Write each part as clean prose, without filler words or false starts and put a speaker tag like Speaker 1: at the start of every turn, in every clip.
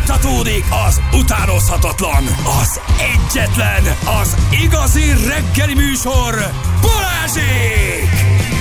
Speaker 1: Folytatódik az utánozhatatlan, az egyetlen, az igazi reggeli műsor, Balázsék!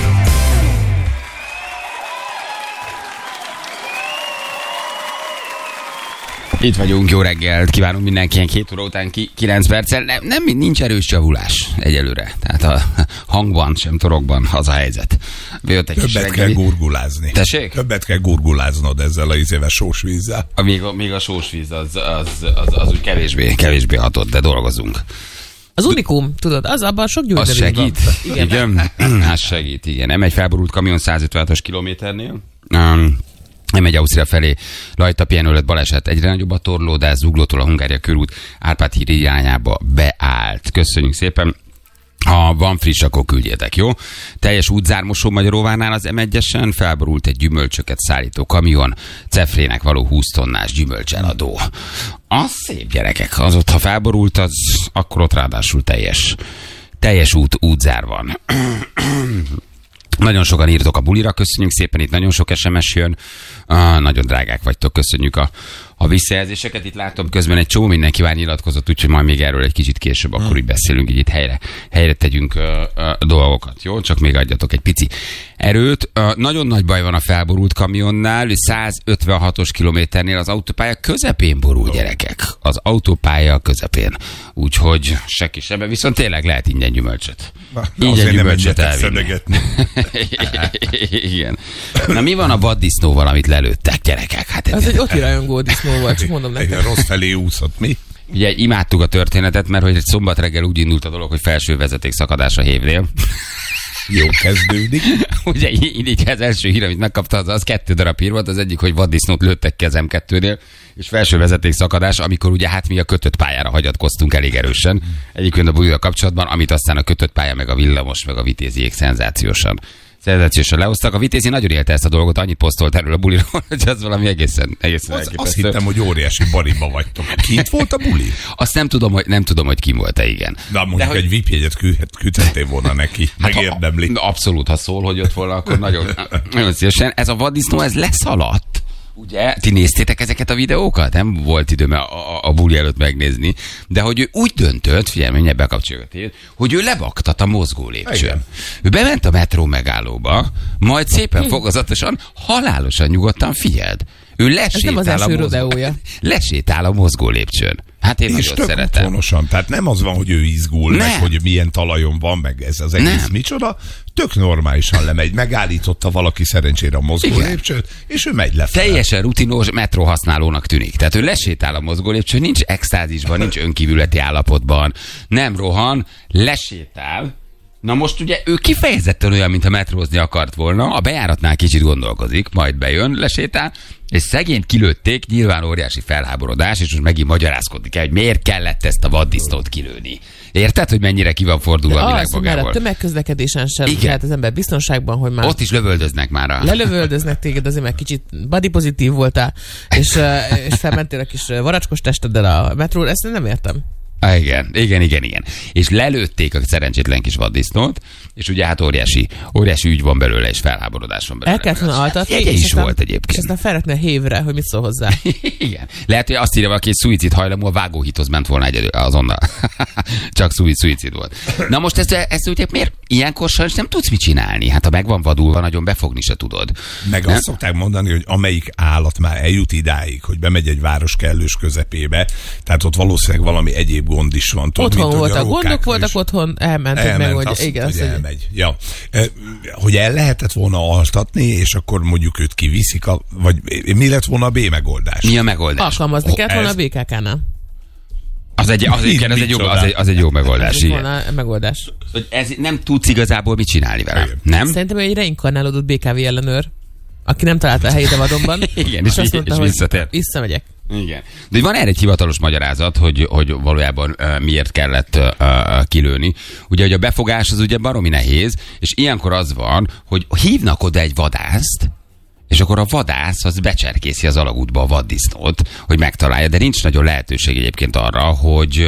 Speaker 2: Itt vagyunk, jó reggelt, kívánunk mindenkinek 7 óra után 9 perccel. Nincs erős javulás egyelőre. Tehát a hangban, sem torokban az a helyzet.
Speaker 3: Többet kell gurgulázni.
Speaker 2: Tessék?
Speaker 3: Többet kell gurguláznod ezzel a izéves sós vízzel.
Speaker 2: Még a sós víz az úgy kevésbé hatott, de dolgozunk.
Speaker 4: Az unikum, tudod, az abban sok gyógynövény
Speaker 2: az segít? Van. Igen. Hát segít, igen. Nem egy felborult kamion 156-os kilométernél. Nem megy Ausztria felé, rajta pihenő lett baleset, egyre nagyobb a torlódás, Zuglótól a Hungária körút Árpád híd irányába beállt. Köszönjük szépen. Ha van friss, akkor küldjétek, jó? Teljes útzármosó Magyaróvárnál az M1-esen, felborult egy gyümölcsöket szállító kamion, Cefrének való 20 tonnás gyümölcseladó. Az szép, gyerekek, az ott, ha felborult, akkor ott ráadásul teljes útzár van. Nagyon sokan írtok a bulira, köszönjük szépen, itt nagyon sok SMS jön, nagyon drágák vagytok, köszönjük a visszajelzéseket. Itt látom közben egy csomó mindenki már nyilatkozott, úgyhogy majd még erről egy kicsit később akkor úgy beszélünk, így itt helyre tegyünk dolgokat, jó? Csak még adjatok egy pici erőt. Nagyon nagy baj van a felborult kamionnál, 156-os kilométernél az autópálya közepén borul, gyerekek. Az autópálya közepén. Úgyhogy se kisebbe, viszont tényleg lehet ingyen gyümölcsöt. Ingyen gyümölcsöt elvinni. Igen. Na mi van a vaddisznóval, amit lelőttek, gyerekek? Hát
Speaker 4: ez egy Oti rajongó disznó volt, csak mondom nektek.
Speaker 3: Rossz felé úszott, mi?
Speaker 2: Ugye imádtuk a történetet, mert hogy egy szombat reggel úgy indult a dolog, hogy felső vezeték szakadás a Hévnél.
Speaker 3: Jó kezdődik.
Speaker 2: Ugye így az első hír, amit megkapta, az 2 darab hír volt. Az egyik, hogy vaddisznót lőttek ki az M2-nél, és felső vezeték szakadás, amikor ugye hát mi a kötött pályára hagyatkoztunk elég erősen. Egyébként a bulival kapcsolatban, amit aztán a kötött pálya, meg a villamos, meg a vitéziék szenzációsan lehoztak. A Vitézi nagyon élte ezt a dolgot, annyit posztolt erről a buliról, hogy az valami egészen elképesztő.
Speaker 3: Azt hittem, hogy óriási bariba vagytok. Kint volt a buli?
Speaker 2: Azt nem tudom, hogy ki volt-e, igen.
Speaker 3: De mondjuk egy VIP-jegyet küldhettél volna neki. Megérdemli.
Speaker 2: Abszolút, ha szól, hogy ott volna, akkor nagyon szívesen. Ez a vaddisznó, ez leszaladt. Ugye? Ti néztétek ezeket a videókat? Nem volt időm a buli előtt megnézni. De hogy ő úgy döntött, figyelj, mindjárt bekapcsoljuk a tévét, hogy ő lebaktat a mozgó lépcsőn. Ő bement a metró megállóba, majd szépen fokozatosan, halálosan nyugodtan figyeld. Ő lesétál a mozgó lépcsőn. Hát én nagyon szeretem.
Speaker 3: Otthonosan. Tehát nem az van, hogy ő izgul, meg hogy milyen talajon van, meg ez az egész micsoda. Tök normálisan lemegy. Megállította valaki szerencsére a mozgó lépcsőt, és ő megy lefelé.
Speaker 2: Teljesen rutinos metróhasználónak tűnik. Tehát ő lesétál a mozgó lépcsőn, nincs extázisban, nincs önkívületi állapotban, nem rohan, lesétál. Na most ugye ő kifejezetten olyan, mintha metrózni akart volna, a bejáratnál kicsit gondolkozik, majd bejön, lesétál, és szegényt kilőtték, nyilván óriási felháborodás, és most megint magyarázkodni kell, hogy miért kellett ezt a vaddisznót kilőni. Érted, hogy mennyire ki van fordulva a világmagából?
Speaker 4: Mert a tömegközlekedésen sem lehet az ember biztonságban, hogy már...
Speaker 2: Ott is lövöldöznek már.
Speaker 4: Lelövöldöznek téged, azért meg kicsit body pozitív voltál, és felmentél a kis varacskos testeddel a metróra, ezt nem értem.
Speaker 2: Igen. És lelőtték a szerencsétlen kis vaddisznót, és ugye hát óriási ügy van belőle, és felháborodás van belőle.
Speaker 4: El kellett volna altatni,
Speaker 2: és volt egyébként.
Speaker 4: És aztán felretne a Hévre, hogy mit szól hozzá.
Speaker 2: Igen. Lehet, hogy azt írja valaki, hogy szuicid hajlamú, a vágóhithoz ment volna azonnal. Csak szuicid volt. Na most ezt ugye miért? Ilyenkor sajnos nem tudsz mit csinálni. Hát ha meg van vadulva, nagyon befogni se tudod.
Speaker 3: Meg azt szokták mondani, hogy amelyik állat már eljut idáig, hogy bemegy egy város kellős közepébe, tehát ott valószínűleg valami egyéb gond is van.
Speaker 4: Otthon voltak gondok, voltak otthon, elment meg, hogy igen,
Speaker 3: hogy elmegy. Ja. Hogy el lehetett volna altatni, és akkor mondjuk őt kiviszik, vagy mi lett volna a B megoldás?
Speaker 2: Mi a megoldás?
Speaker 4: Alkalmazni kellett volna a BKK-nál.
Speaker 2: Az egy jó megoldás.
Speaker 4: Megoldás.
Speaker 2: Ez nem tudsz igazából mit csinálni vele. Nem?
Speaker 4: Szerintem egy reinkarnálódott BKV ellenőr, aki nem találta a helyét a vadonban.
Speaker 2: Igen, és azt mondta, visszatért.
Speaker 4: Visszamegyek.
Speaker 2: Igen. De van erre egy hivatalos magyarázat, hogy valójában miért kellett kilőni. Ugye, hogy a befogás az ugye baromi nehéz, és ilyenkor az van, hogy hívnak oda egy vadászt, és akkor a vadász az becserkészi az alagútba a vaddisznót, hogy megtalálja, de nincs nagyon lehetőség egyébként arra, hogy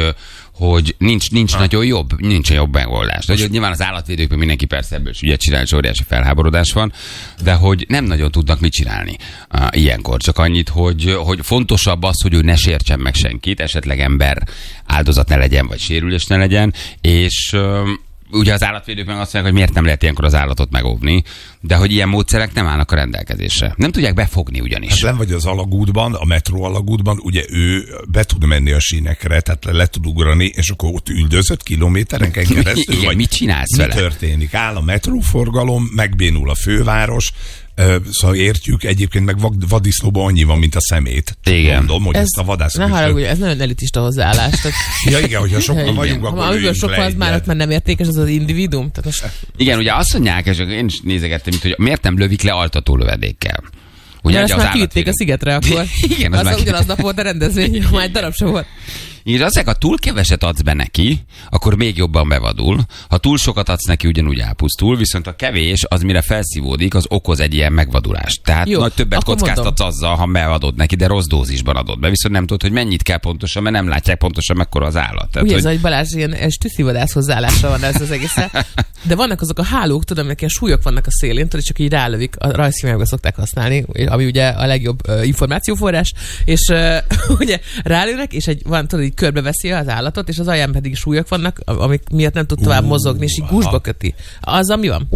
Speaker 2: hogy nincs nagyon jobb megoldás. De, hogy nyilván az állatvédőkben mindenki persze ebből is ügyet csinál, és óriási felháborodás van, de hogy nem nagyon tudnak mit csinálni ilyenkor. Csak annyit, hogy fontosabb az, hogy ő ne sértsen meg senkit, esetleg ember áldozat ne legyen, vagy sérülés ne legyen, és ugye az állatvédők meg azt mondják, hogy miért nem lehet ilyenkor az állatot megóvni, de hogy ilyen módszerek nem állnak a rendelkezésre. Nem tudják befogni ugyanis.
Speaker 3: Hát nem vagy az alagútban, a metró alagútban, ugye ő be tud menni a sínekre, tehát le tud ugrani, és akkor ott üldözött kilométereken keresztül.
Speaker 2: Igen,
Speaker 3: vagy
Speaker 2: mit csinálsz vele?
Speaker 3: Mi történik? Áll a metróforgalom, megbénul a főváros, szóval értjük, egyébként meg vadisznóban annyi van, mint a szemét.
Speaker 2: Igen.
Speaker 3: Mondom, hogy ezt a vadászok is...
Speaker 4: Haragudj, ez nagyon elitista hozzáállás.
Speaker 3: Ja igen, hogyha sokan vagyunk, akkor
Speaker 4: amiből sokkal az már nem értékes, az az individuum.
Speaker 2: Igen, ugye azt mondják, és én is nézegettem, hogy miért nem lövik le altató lövedékkel.
Speaker 4: Ugye azt már kivitték a szigetre akkor.
Speaker 2: Igen,
Speaker 4: az ugyanaznap volt a rendezvény, már egy darab sem volt.
Speaker 2: És azért, ha túl keveset adsz be neki, akkor még jobban bevadul. Ha túl sokat adsz neki, ugyanúgy elpusztul, viszont a kevés, az mire felszívódik, az okoz egy ilyen megvadulást. Tehát
Speaker 4: jó,
Speaker 2: nagy többet kockáztatsz azzal, ha beadod neki, de rossz dózisban adod be. Viszont nem tudod, hogy mennyit kell pontosan, mert nem látják pontosan, mekkora az állat. Tehát,
Speaker 4: ugye ez, hogy Balázs ilyen stüsszivadász hozzáállása van ez az egész. De vannak azok a hálók, tudom, hogy ilyen súlyok vannak a szélén, tudod, csak így rálövik, a rajzfilmekben szokták használni, ami ugye a legjobb információforrás, és ugye rálőnek, és van, tudod, így körbeveszi az állatot, és az alján pedig súlyok vannak, amik miatt nem tud tovább mozogni, és így gúzsba köti. Az, ami van?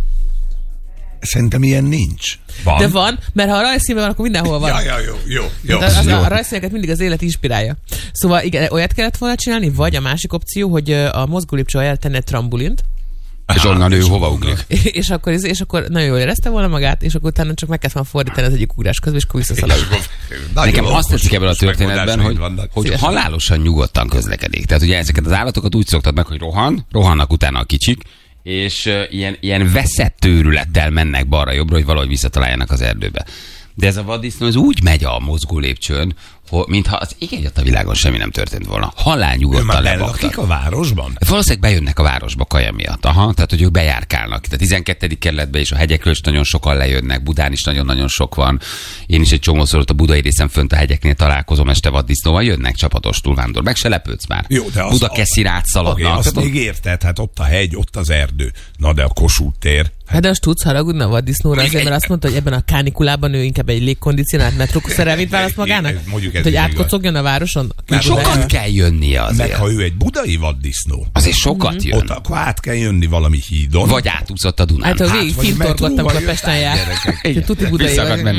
Speaker 3: Szerintem ilyen nincs. Van.
Speaker 4: De van, mert ha a rajzszínben van, akkor mindenhol van.
Speaker 3: Jó.
Speaker 4: A rajzszíneket mindig az élet inspirálja. Szóval igen, olyat kellett volna csinálni, vagy a másik opció, hogy a mozgólépcső alján tenni egy trambolint,
Speaker 2: és onnan ő hova ugrik.
Speaker 4: És akkor nagyon jól érezte volna magát, és akkor utána csak meg kellett volna fordítani az egyik ugrás közben, és akkor visszaszalad.
Speaker 2: Nekem azt tetszik ebből a történetben, hogy halálosan nyugodtan közlekedik. Tehát ugye ezeket az állatokat úgy szoktad meg, hogy rohannak utána a kicsik, és ilyen veszett őrülettel mennek balra-jobbra, hogy valahogy visszataláljanak az erdőbe. De ez a vaddisznó, ez úgy megy a mozgó lépcsőn, mintha az ég a világon semmi nem történt volna. Halálnyugodtan lebaktak.
Speaker 3: a városban?
Speaker 2: Valószínűleg bejönnek a városba kaja miatt. Tehát, hogy ők bejárkálnak. Tehát 12. kerületben és a hegyekről is nagyon sokan lejönnek. Budán is nagyon-nagyon sok van. Én is egy csomószor ott a budai részen fönt a hegyeknél találkozom este vaddisznóval. Jönnek csapatos túlvándor. Meg se lepődsz már.
Speaker 3: Jó, de
Speaker 2: Budakeszin átszaladnak.
Speaker 3: Okay, azt még érted, hát ott a hegy, ott az erdő. Na de a Kossuth tér.
Speaker 4: Hát de most tudsz haragudni a vaddisznóra azért, mert azt mondta, hogy ebben a kánikulában ő inkább egy légkondicionált metrószerelvényt választ magának? Hogy átkocogjon a városon?
Speaker 2: Sokat kell jönnie azért.
Speaker 3: Meg ha ő egy budai vaddisznó.
Speaker 2: Azért sokat jön.
Speaker 3: Ott akkor át kell jönni valami hídon.
Speaker 2: Vagy átúszott a Dunán.
Speaker 4: Hát ha végig fintorgottam, a Pesten jár. Tuti budai vagy.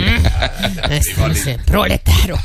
Speaker 4: Ezt proletárok.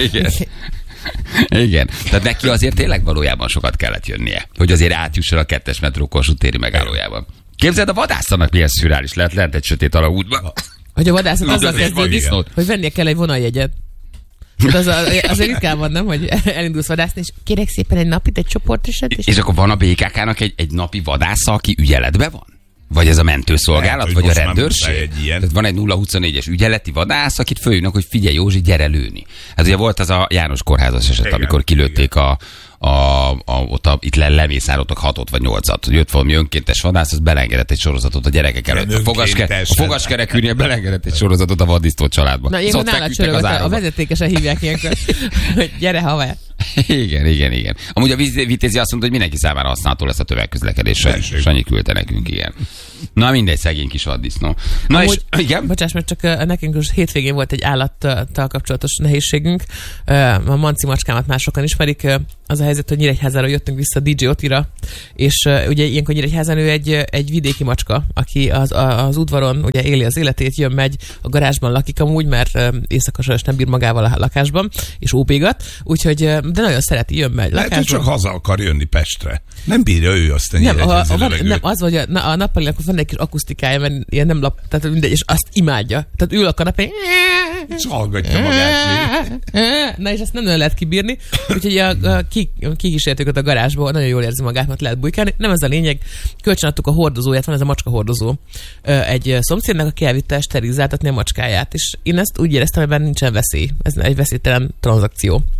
Speaker 2: Igen. Tehát neki azért tényleg valójában sokat kellett jönnie, hogy azért átjusson a 2-es metró Kossuth téri megállójában. Képzeld, a vadászatnak milyen szürreális lehet egy sötét alagútban.
Speaker 4: Hogy a vadászat azzal kezdődik, hogy vennie kell egy vonaljegyet. Az ritkán van, nem? Hogy elindulsz vadászni, és kérek szépen egy napit, egy csoportosat.
Speaker 2: És akkor van a BKK-nak egy napi vadásza, aki ügyeletben van? Vagy ez a mentőszolgálat,
Speaker 3: lehet,
Speaker 2: vagy a rendőrség? Tehát van egy 024-es ügyeleti vadász, akit följönnek, hogy figyelj Józsi, gyere lőni. Hát ugye volt az a János kórházas eset, amikor kilőtték itt lemészároltak 6 vagy 8-at. Jött valami önkéntes vadász, az belengedett egy sorozatot a gyerekek előtt. A fogaskerekűnél belengedett egy sorozatot a vaddisznó családba.
Speaker 4: Na, ilyenkor nála csörögött, a vezetékesen hívják ilyenkor, hogy gyere haver.
Speaker 2: Igen. Amúgy a Vitézi azt mondta, hogy mindenki számára használható lesz a tömegközlekedés. Sanyi küldte nekünk, igen. Na mindegy, szegény kis vaddisznó. Na és igen?
Speaker 4: Bocsáss, mert csak nekünk most hétvégén volt egy állattal kapcsolatos nehézségünk. A manci macskámat már sokan ismerik. Az a helyzet, hogy Nyíregyházáról jöttünk vissza DJ Otira, és ugye ilyenkor Nyíregyházán ő egy vidéki macska, aki az udvaron ugye éli az életét, jön, megy, a garázsban lakik amúgy, mert éjszaka sajnos nem bír magával a lakásban, és óbégat, úgyhogy de nagyon szereti, jön, megy lakásban.
Speaker 3: Lehet, hogy csak haza akar jönni Pestre. Nem bírja ő azt a Nyíregyházi
Speaker 4: nem, az vagy a nappalinak van egy kis akusztikája, mert ilyen nem lap, tehát mindegy, és azt imádja. Tehát ül a kanapén,
Speaker 3: és hallgatja magát.
Speaker 4: Na és ezt nem nagyon lehet kibírni, úgyhogy kikísértük ott a garázsból, nagyon jól érzi magát, mert lehet bujkálni. Nem ez a lényeg, kölcsönadtuk a hordozóját, van ez a macska hordozó egy szomszédnak, aki elvitte sterilizáltatni a macskáját, és én ezt úgy éreztem, hogy benne nincsen veszély. Ez egy veszélytelen tranzakció.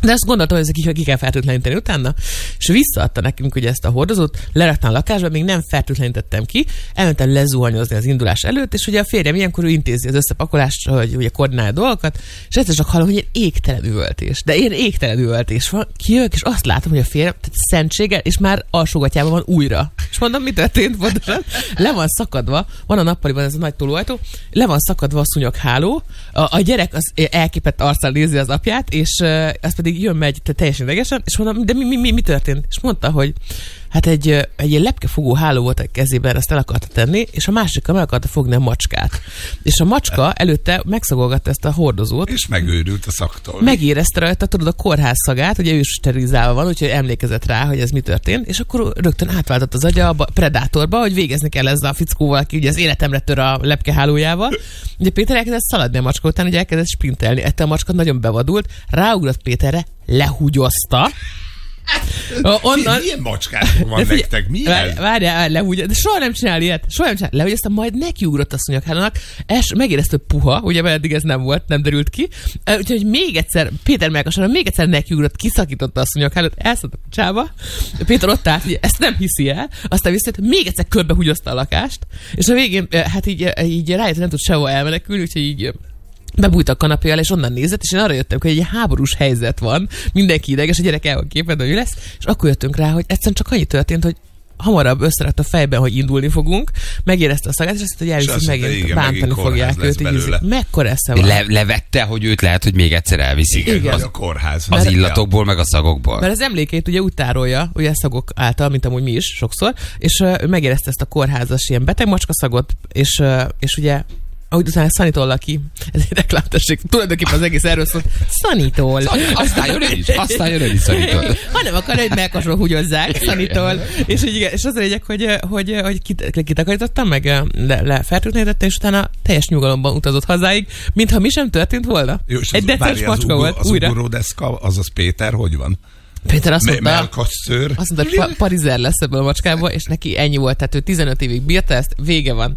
Speaker 4: De azt gondoltam, hogy ezek ki kell fertőtleníteni utána, és visszaadta nekünk ugye ezt a hordozót, leraktam a lakásba, még nem fertőtlenítettem ki, elmentem lezuhanyozni az indulás előtt, és ugye a férjem ilyenkor ő intézi az összepakolást, hogy ugye koordinálja a dolgokat, és egyszer csak hallom, hogy ilyen égtelen üvöltés. De ilyen égtelen üvöltés van, kijövök, és azt látom, hogy a férjem, tehát szentséggel, és már alsógatjában van újra. És mondom, mi történt pontosan? Le van szakadva, van a nappaliban ez a nagy tolóajtó, le van szakadva a szúnyogháló, a gyerek az elképett arccal nézi az apját, és az pedig jön, megy teljesen idegesen, és mondom, de mi történt? És mondta, hogy hát egy ilyen lepkefogó háló volt a kezében, ezt el akarta tenni, és a másikkal meg akarta fogni a macskát. És a macska előtte megszagolgatta ezt a hordozót.
Speaker 3: És megőrült a szaktól.
Speaker 4: Megérezte rajta, tudod, a kórház szagát, ugye ő is sterilizálva van, úgyhogy emlékezett rá, hogy ez mi történt, és akkor rögtön átváltott az agya a predátorba, hogy végezni kell ezzel a fickóval, aki ugye az életemre tör a lepkehálójával. Ugye Péter elkezdett szaladni a macska után, ugye elkezdett sprintelni. Ettől a macska nagyon bevadult, ráugrott Péterre, lehúgyozta.
Speaker 3: Milyen macskák van nektek? Milyen?
Speaker 4: Várjál, lehúgy, de soha nem csinál ilyet. Soha nem csinál. Lehúgyozta, majd nekiugrott a szúnyoghálónak, és megérezte, hogy puha, ugye, mert eddig ez nem volt, nem derült ki. Úgyhogy még egyszer, Péter Melkason még egyszer nekiugrott, kiszakította a szúnyoghálót, elszállt a kocsába. Péter ott állt, ugye, ezt nem hiszi el, aztán visszajött, még egyszer körbehúgyozta a lakást, és a végén, hát így rájött, hogy nem tud sehol elmenekülni, úgyhogy így bebújt a kanapé alá, és onnan nézett, és én arra jöttem, hogy egy háborús helyzet van, mindenki ideges, a gyerek el van képedve, hogy lesz, és akkor jöttünk rá, hogy egyszerűen csak annyi történt, hogy hamarabb összerakt a fejben, hogy indulni fogunk, megérezte a szagát, és azt mondta, hogy elviszik, megint bántani fogják őt. Mekkora esze van.
Speaker 2: Levette, hogy őt lehet, hogy még egyszer elviszik.
Speaker 3: Igen, a kórház.
Speaker 2: Az illatokból, meg a szagokból.
Speaker 4: Mert az emlékeit ugye úgy tárolja, ugye szagok által, mint amúgy mi is sokszor, és megérezte ezt a kórházas ilyen beteg macskaszagot, és ugye ahogy utána Szanitól ki. Ez egy reklámtesség. Tulajdonképpen az egész erről szólt. Szanitól.
Speaker 2: Aztán jön ön is Szanitól.
Speaker 4: Hanem akar, hogy melkasról húgyozzák Szanitól. És az a lényeg, hogy kitakarítottam, meg lefertőtlenítettem, és utána teljes nyugalomban utazott hazáig, mintha mi sem történt volna. Jó, egy decens macska volt.
Speaker 3: Az ugródeszka, azaz Péter, hogy van?
Speaker 4: Péter azt mondta, hogy parizer lesz ebből a macskából, és neki ennyi volt, tehát ő 15 évig bírta ezt, vége van.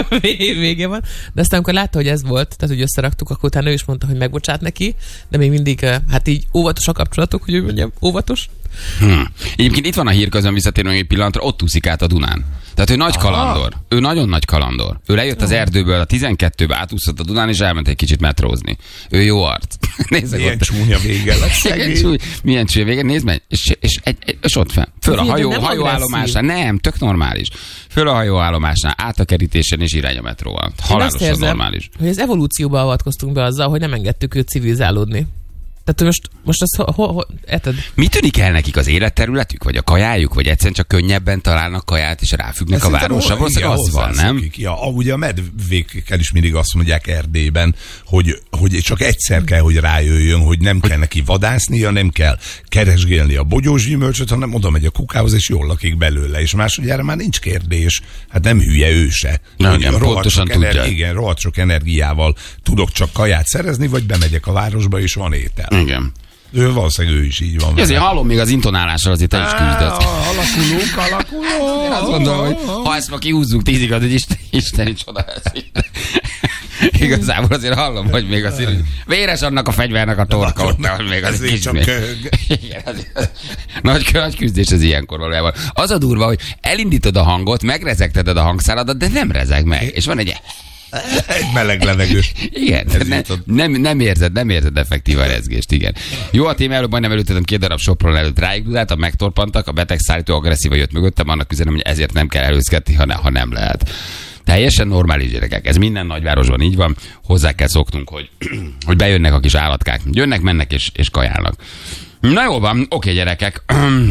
Speaker 4: De aztán, amikor látta, hogy ez volt, tehát hogy összeraktuk, akkor utána ő is mondta, hogy megbocsát neki, de még mindig, hát így óvatos a kapcsolatok, hogy ő mondjam, óvatos.
Speaker 2: Egyébként itt van a hírközön, visszatérünk egy pillanatra, ott úszik át a Dunán. Tehát ő nagy kalandor. Ő nagyon nagy kalandor. Ő lejött az erdőből a 12-be, átúszott a Dunán, és elment egy kicsit metrózni. Ő jó arc.
Speaker 3: Milyen csúnya vége lesz.
Speaker 2: Milyen csúnya vége, nézd meg. És ott fel. Föl a hajóállomásnál. Nem, tök normális. Föl a hajóállomásnál, át a kerítésen, és irány a metróval. Halálosan normális.
Speaker 4: Hogy az evolúcióba avatkoztunk be azzal, hogy nem engedtük őt civilizálódni. Tehát most az érted?
Speaker 2: Mi tűnik el nekik, az életterületük, vagy a kajájuk, vagy egyszerűen csak könnyebben találnak kaját, és ráfüggnek a városra? Az van, nem?
Speaker 3: Ja, ugye a medvékkel is mindig azt mondják Erdélyben, hogy csak egyszer kell, hogy rájöjjön, hogy nem kell neki vadásznia, nem kell keresgélni a bogyós gyümölcsöt, hanem oda megy a kukához, és jól lakik belőle. És másodjára már nincs kérdés. Hát nem hülye ő se.
Speaker 2: Pontosan tudja.
Speaker 3: Igen, rohadt sok energiával tudok csak kaját szerezni, vagy bemegyek a városba, és van étel.
Speaker 2: Igen.
Speaker 3: Valószínűleg ő is így van.
Speaker 2: Ezért hallom még az intonálással, azért te is küzdött.
Speaker 3: Alakulunk.
Speaker 2: Azt mondom, hogy ha ezt ma kihúzzuk 10-ig, az egy isteni csoda lesz. Igazából azért hallom, hogy még azért, hogy véres annak a fegyvernek a torka ott, hogy még az egy kis még. Igen, nagy küzdés az ilyenkor valójában. Az a durva, hogy elindítod a hangot, megrezegteted a hangszáladat, de nem rezeg meg. És van egy
Speaker 3: meleg levegő.
Speaker 2: Igen, nem érzed effektív a rezgést, igen. Jó a téma, előbb majdnem előttem 2 darab Sopron előtt ráigduláltam, megtorpantak, a betegszállító agresszíva jött mögöttem, annak üzenem, hogy ezért nem kell előzkedni, ha nem lehet. Teljesen normális gyerekek, ez minden nagyvárosban így van, hozzá kell szoknunk, hogy bejönnek a kis állatkák, jönnek, mennek és kajálnak. Na jó van, oké gyerekek.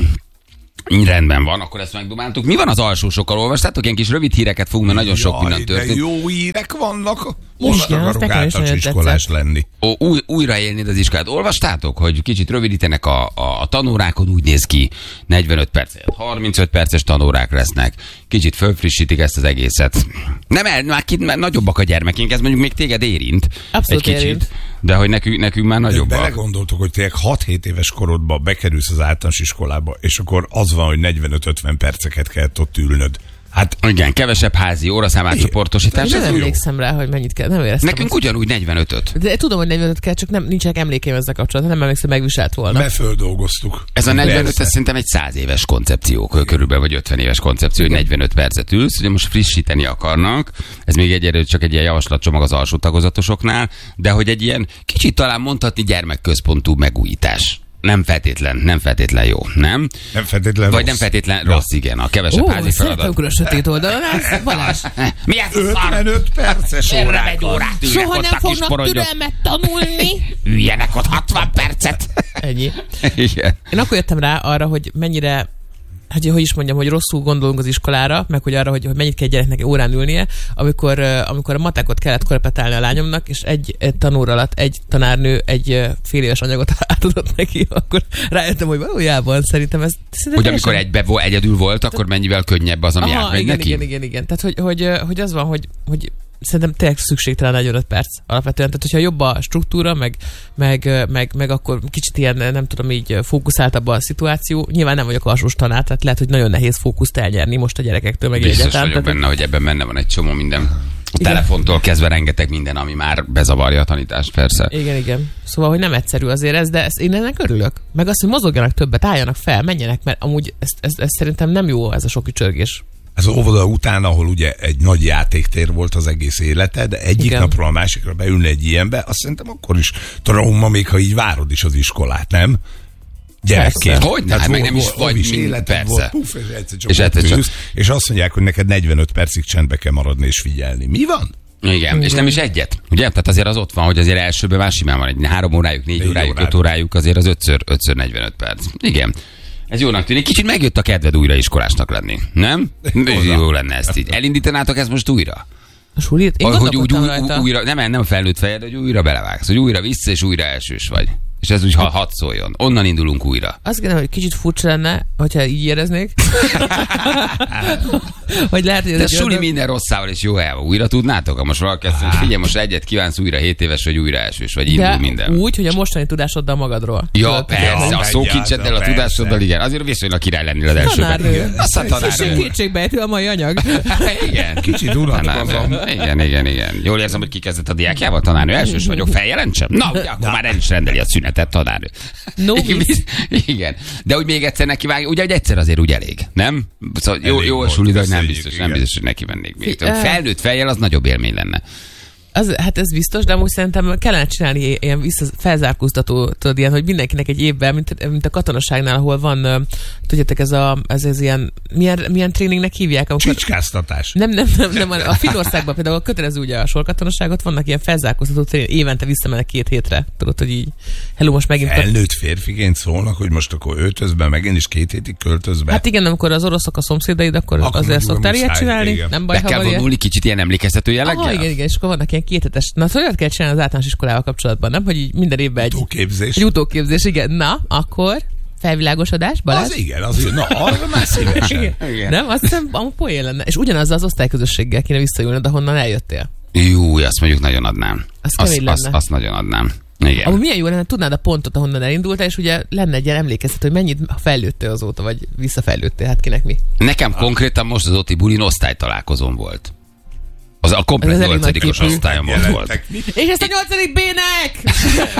Speaker 2: Rendben van, akkor ezt megdumáltuk. Mi van az alsósokkal? Olvastátok? Ilyen kis rövid híreket fogunk, mert nagyon sok minden történt.
Speaker 3: De jó hírek vannak. Most akarok általános iskolás lenni.
Speaker 2: Újraélnéd az iskolát. Olvastátok, hogy kicsit rövidítenek a tanórákon, úgy néz ki, 45 perc, 35 perces tanórák lesznek. Kicsit fölfrissítik ezt az egészet. Már nagyobbak a gyermekénk, ez mondjuk még téged érint.
Speaker 4: Abszolút
Speaker 2: egy kicsit.
Speaker 4: Érint.
Speaker 2: De hogy nekünk már nagyobbak.
Speaker 3: Belegondoltok, hogy tényleg 6-7 éves korodba bekerülsz az általános iskolába, és akkor az van, hogy 45-50 perceket kellett ott ülnöd. Hát
Speaker 2: igen, kevesebb házi óraszámát csoportosítás.
Speaker 4: Én nem emlékszem rá, hogy mennyit kell. Nem éreztem.
Speaker 2: Nekünk ugyanúgy 45-öt.
Speaker 4: De tudom, hogy 45-öt kell, csak nincsenek emlékeim ezzel kapcsolatban. Nem emlékszem, megviselt volna.
Speaker 3: Mert földolgoztuk.
Speaker 2: Ez a 45, ez szerintem egy 100 éves koncepció, körülbelül, vagy 50 éves koncepció, hogy 45 percet ülsz, ugye most frissíteni akarnak, ez még egyelőre csak egy ilyen javaslatcsomag az alsó tagozatosoknál, de hogy egy ilyen kicsit talán mondhatni gyermekközpontú megújítás. Nem feltétlen jó, nem?
Speaker 3: Nem feltétlen
Speaker 2: vagy
Speaker 3: rossz.
Speaker 2: Nem feltétlen rossz, igen, a kevesebb házi feladat.
Speaker 4: Szeretem a sötét oldalon, Balázs.
Speaker 2: Mi ez a
Speaker 3: 55 perces órák.
Speaker 4: Soha nem fognak türelmet tanulni.
Speaker 2: Üljenek ott 60 percet.
Speaker 4: Ennyi.
Speaker 2: Igen.
Speaker 4: Én akkor jöttem rá arra, hogy mennyire, hogy is mondjam, hogy rosszul gondolunk az iskolára, meg hogy arra, hogy mennyit kell gyereknek órán ülnie, amikor a matekot kellett korrepetálni a lányomnak, és egy tanóra alatt egy tanárnő egy fél éves anyagot átadott neki, akkor rájöttem, hogy valójában szerintem ez...
Speaker 2: Hogy amikor egyedül volt, akkor mennyivel könnyebb az, ami átmegy neki?
Speaker 4: Igen. Tehát, hogy az van, hogy szerintem tényleg szükségtelen 45 perc alapvetően. Tehát, hogyha jobb a struktúra, meg akkor kicsit ilyen, nem tudom, így fókuszáltabb a szituáció. Nyilván nem vagyok alsós tanár, tehát lehet, hogy nagyon nehéz fókuszt elnyerni most a gyerekektől, meg
Speaker 2: biztos
Speaker 4: egyáltalán.
Speaker 2: vagyok benne, hogy ebben benne van egy csomó minden. A telefontól kezdve rengeteg minden, ami már bezavarja a tanítást, persze.
Speaker 4: Igen. Szóval, hogy nem egyszerű azért ez, de én ennek örülök. Meg azt, hogy mozogjanak többet, álljanak fel, menjenek, mert amúgy ez szerintem nem jó ez a sok ücsörgés.
Speaker 3: Ez az óvoda után, ahol ugye egy nagy játéktér volt az egész életed, de egyik napról a másikra beülni egy ilyenbe, azt szerintem akkor is trauma, még ha így várod is az iskolát, nem? Gyerekként.
Speaker 2: Hogy? Hát meg nem is vagy
Speaker 3: életed volt, puf,
Speaker 2: és egyszer csak
Speaker 3: és azt mondják, hogy neked 45 percig csendbe kell maradni és figyelni. Mi van?
Speaker 2: Igen, és nem is egyet. Ugye? Tehát azért az ott van, hogy azért elsőben már simán van egy 3 órájuk, 4 órájuk, 5 órájuk, azért az 5-ször 45 perc. Igen. Ez jónak tűnik. Kicsit megjött a kedved újra iskolásnak lenni, nem? Jó lenne ezt így. Elindítanátok ezt most újra?
Speaker 4: A sulit? Én
Speaker 2: hogy újra, nem felnőtt fejed, hogy újra belevágsz, hogy újra vissza, és újra elsős vagy. És ez úgy hadd szóljon. Onnan indulunk újra.
Speaker 4: Azt gondolom, hogy kicsit furcsa lenne, hogyha így éreznék. Hogy lehet, hogy
Speaker 2: de suli minden rosszával és jó elva. Újra tudnátok? Most valaki azt mondja, figyelj, most egyet kívánsz újra 7 éves, vagy újra elsős, vagy indul minden.
Speaker 4: Úgy, hogy a mostani tudásoddal magadról.
Speaker 2: Ja, persze, a szókincseddel, a tudásoddal, igen. Azért viszonylag király lennél az elsőben.
Speaker 4: Azt a tanárnő. Kétségbejtő a mai anyag.
Speaker 2: Igen.
Speaker 3: Kicsit unatkozom.
Speaker 2: Igen. Jól érzem, hogy kikezdett a diákjával, tanárnő. Elsős vagyok, feljelentsem? Na, akkor már el is rendeli a szünetet, tanárnő. Igen. De úgy még egyszer neki vágja, ugye, hogy egyszer azért úgy elég, nem? Szóval jó suli, de nem biztos, hogy neki vennék még. Felnőtt fejjel az nagyobb élmény lenne.
Speaker 4: Hát ez biztos, de most szerintem kellene csinálni ilyen felzárkóztató, tudod, ilyen, hogy mindenkinek egy évben, mint a katonaságnál, ahol van, tudjátok, ez ilyen, milyen tréningnek hívják?
Speaker 3: Csicskáztatás.
Speaker 4: Nem, a Finnországban például kötelező ugye a sorkatonaságot, vannak ilyen felzárkóztató tréning, évente visszamennek 2 hétre, tudod, hogy így, hello, most megint...
Speaker 3: Felnőtt férfiként szólnak, hogy most akkor öltözbe, megint is 2 hétig költözbe.
Speaker 4: Hát igen, amikor az oroszok a szomszédaid, akkor azért szoktál ilyet csinálni,
Speaker 3: igen.
Speaker 4: Nem baj,
Speaker 2: be kell vonulni kicsit ilyen emlékeztető jelleggel?
Speaker 4: Aha, igen, és akkor vannak ilyen 2 hetes. Na, szóval kell csinálni az általános iskolával kapcsolatban, nem? Hogy így minden évben egy utóképzés, igen. Na, akkor felvilágosodás, Balázs?
Speaker 3: Az igen, na, arra már szívesen.
Speaker 4: Igen. Nem? Azt hiszem, amúgy poén lenne. És ugyanazzal az osztályközösséggel kéne visszajönnöd, ahonnan eljöttél.
Speaker 2: Jó, azt mondjuk nagyon adnám. Azt nagyon adnám. Igen.
Speaker 4: Amúgy milyen jó lenne, tudnád a pontot, ahonnan elindultál, és ugye lenne egy ilyen emlékeztet, hogy mennyit fejlődtél azóta, vagy visszafejlődtél, hát kinek mi?
Speaker 2: Nekem konkrétan most az Oti bulin osztálytalálkozón volt. Az a komplet 8-os osztályom ott volt.
Speaker 4: És ezt a 8. B-nek!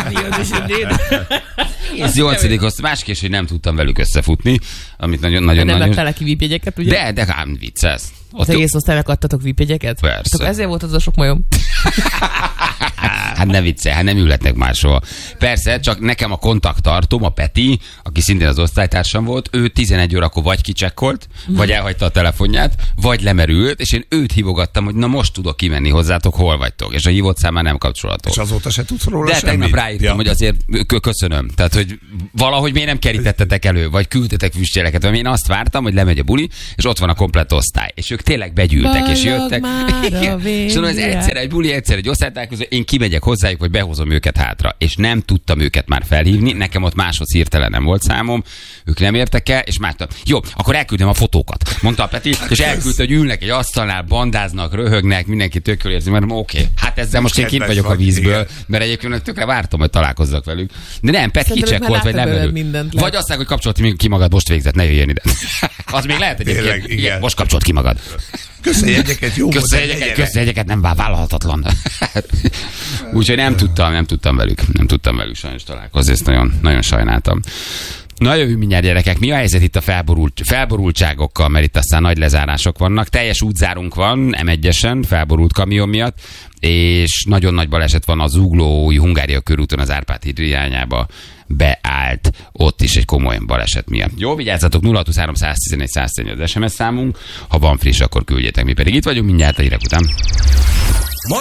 Speaker 2: Ez 8. osztály, másképp, hogy nem tudtam velük összefutni, amit nagyon
Speaker 4: nem vettel ki vípjegyeket, ugye?
Speaker 2: De ám viccelsz.
Speaker 4: Az egész osztálynak adtatok vípjegyeket?
Speaker 2: Persze.
Speaker 4: Hát ezért volt az a sok majom.
Speaker 2: Hát ne viccelj, hát nem ülhetnek máshol. Persze, csak nekem a kontakttartóm, a Peti, aki szintén az osztálytársam volt, ő 11 órakor vagy kicsekkolt, vagy elhagyta a telefonját, vagy lemerült, és én őt hívogattam, hogy na most tudok kimenni hozzátok, hol vagytok. És a hívott számán nem kapcsolatok.
Speaker 3: És azóta se tudsz róla
Speaker 2: semmit. De tegnap ráírtam, hogy azért köszönöm. Tehát, hogy valahogy miért nem kerítettetek elő, vagy küldtetek füstjeleket. Én azt vártam, hogy lemegy a buli, és ott van a komplett osztály. És ők tényleg begyűltek, és jöttek. Szóval ez egyszer egy buli, egyszer egy osztálytalálkozó, én kimegyek hozzájuk, vagy behozom őket hátra. És nem tudtam őket már felhívni, nekem ott máshoz hirtelen nem volt számom, ők nem értek el, és másnap. Jó, akkor elküldem a fotókat, mondta a Peti, és elküldte, hogy ülnek egy asztalnál, bandáznak, röhögnek, mindenki tök jól érzi, mert oké, hát ezzel most én kint vagyok a vízből, mert egyébként tökre vártam, hogy találkozzak velük. De nem, Peti kicsek volt, vagy nem velük. Vagy azt mondják, hogy kapcsolt ki magad, most végzett, ne jöjjön ide. Az még lehet egyébként. Igen, most kapcsolt ki magad.
Speaker 3: Köszönjegyeket, jó volt.
Speaker 2: Köszönjegyeket nem vállalhatatlan. Úgyhogy nem tudtam velük sajnos találkozni, ezt nagyon, nagyon sajnáltam. Na jövünk mindjárt, gyerekek. Mi a helyzet itt a felborultságokkal, mert itt aztán nagy lezárások vannak. Teljes útzárunk van M1-esen, felborult kamion miatt, és nagyon nagy baleset van az Zuglói Hungária körúton az Árpád híd irányába beállt, ott is egy komoly baleset miatt. Jó, vigyázzatok, 0623 111 111 az SMS számunk, ha van friss, akkor küldjetek, mi pedig itt vagyunk mindjárt a hírek után.